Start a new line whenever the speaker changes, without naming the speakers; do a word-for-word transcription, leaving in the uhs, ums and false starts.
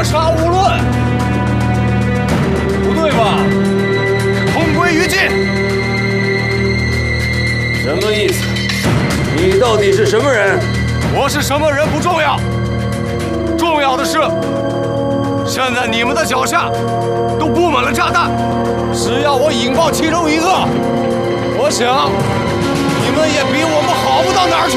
格杀勿论，不对吧？同归于尽。
什么意思？你到底是什么人？
我是什么人不重要，重要的是，现在你们的脚下都布满了炸弹，只要我引爆其中一个，我想你们也比我们好不到哪儿去。